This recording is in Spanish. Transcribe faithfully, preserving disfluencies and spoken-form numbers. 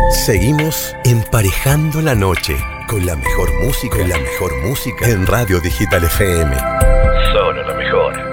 Seguimos emparejando la noche con la mejor música, con la mejor música en Radio Digital F M. Solo lo mejor.